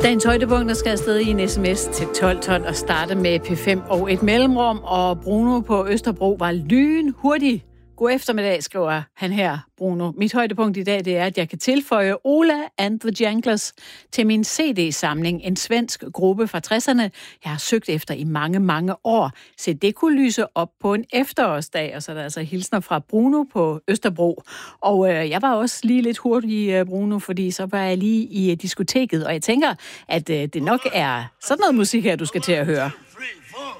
Dagens højdepunkter skal afsted i en sms til 1212 og starte med P5 og et mellemrum, og Bruno på Østerbro var lynhurtig. God eftermiddag, skriver han her, Bruno. Mit højdepunkt i dag, det er, at jeg kan tilføje Ola and the Janglers til min CD-samling. En svensk gruppe fra 60'erne, jeg har søgt efter i mange, mange år. Så det kunne lyse op på en efterårsdag, og så er der altså hilsner fra Bruno på Østerbro. Og jeg var også lige lidt hurtig, Bruno, fordi så var jeg lige i diskoteket, og jeg tænker, at det nok er sådan noget musik her, du skal til at høre.